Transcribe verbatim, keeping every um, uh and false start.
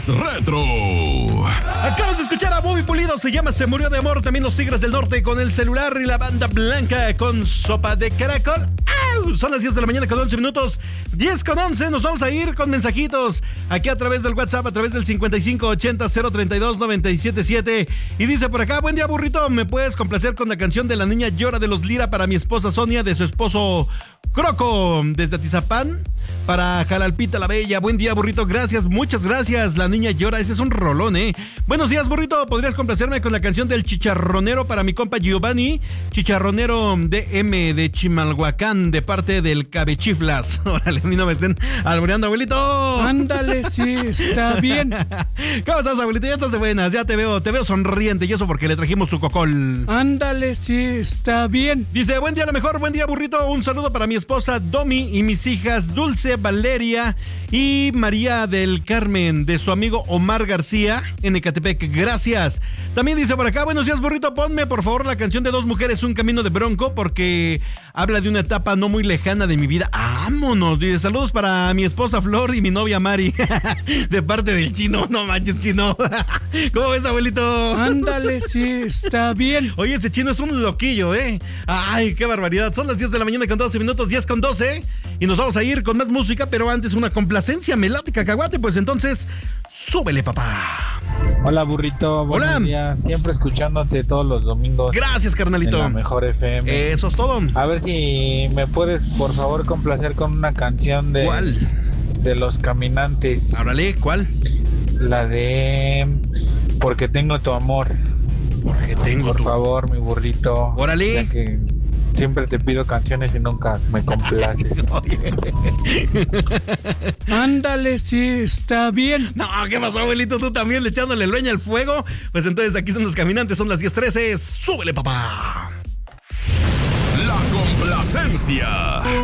Retro. Acabas de escuchar a Bobby Pulido, se llama Se Murió de Amor. También los Tigres del Norte con El Celular y la Banda Blanca con Sopa de Caracol. ¡Au! Son las diez de la mañana con once minutos. diez con once, nos vamos a ir con mensajitos aquí a través del WhatsApp, a través del cincuenta y cinco ochenta cero treinta y dos noventa y siete siete. Y dice por acá: buen día, burrito, ¿me puedes complacer con la canción de La Niña Llora de los Lira para mi esposa Sonia, de su esposo Croco, desde Atizapán, para Jalalpita la Bella? Buen día, burrito, gracias, muchas gracias. La Niña Llora, ese es un rolón, ¿eh? Buenos días, burrito, ¿podrías complacerme con la canción del Chicharronero para mi compa Giovanni, Chicharronero D M de Chimalhuacán, de parte del Cabechiflas? Órale, a mí no me estén albureando, abuelito. Ándale, sí, está bien. ¿Cómo estás, abuelito? Ya estás de buenas, ya te veo, te veo sonriente, y eso porque le trajimos su cocol. Ándale, sí, está bien. Dice: buen día, a lo mejor, buen día, burrito, un saludo para mi esposa Domi y mis hijas Dulce, Valeria y María del Carmen, de su amigo Omar García en Ecatepec, gracias. También dice por acá: buenos días, burrito, ponme por favor la canción de Dos Mujeres, Un Camino de Bronco, porque habla de una etapa no muy lejana de mi vida. ¡Vámonos! Dice: saludos para mi esposa Flor y mi novia Mari, de parte del Chino. No manches, Chino. ¿Cómo ves, abuelito? Ándale, sí, está bien. Oye, ese Chino es un loquillo, ¿eh? Ay, qué barbaridad. Son las diez de la mañana con doce minutos, diez con doce, y nos vamos a ir con más música, pero antes una complacencia, me late cacahuate, pues entonces, súbele, papá. Hola, burrito, buenos Hola. días. Siempre escuchándote todos los domingos. Gracias, carnalito. En la mejor F M. Eso es todo. A ver si me puedes, por favor, complacer con una canción de... ¿Cuál? De Los Caminantes. Árale, ¿cuál? La de... Porque tengo tu amor. Porque tengo Por tu... favor, mi burrito. Órale. Ya que siempre te pido canciones y nunca me complaces. Ándale, sí, está bien. No, ¿qué pasó, abuelito? Tú también le echándole leña al fuego. Pues entonces aquí son Los Caminantes, son las diez trece. Súbele, papá. La complacencia.